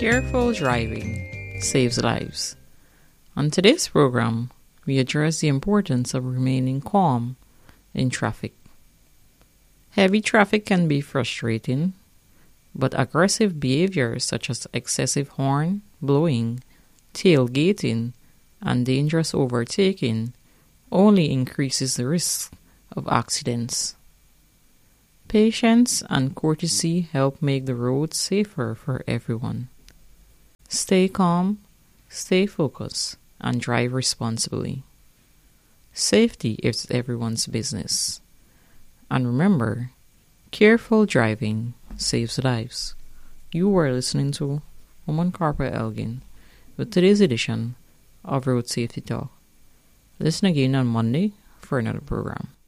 Careful driving saves lives. On today's program, we address the importance of remaining calm in traffic. Heavy traffic can be frustrating, but aggressive behaviors such as excessive horn blowing, tailgating, and dangerous overtaking only increases the risk of accidents. Patience and courtesy help make the road safer for everyone. Stay calm, stay focused, and drive responsibly. Safety is everyone's business. And remember, careful driving saves lives. You are listening to Woman Corporal Elgin with today's edition of Road Safety Talk. Listen again on Monday for another program.